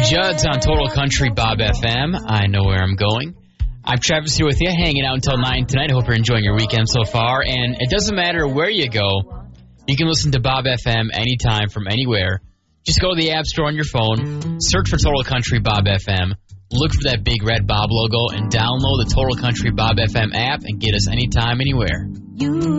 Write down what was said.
Judd's on Total Country Bob FM. I know where I'm going. I'm Travis here with you, hanging out until 9 tonight. I hope you're enjoying your weekend so far. And it doesn't matter where you go. You can listen to Bob FM anytime from anywhere. Just go to the App Store on your phone, search for Total Country Bob FM, look for that big red Bob logo, and download the Total Country Bob FM app and get us anytime, anywhere.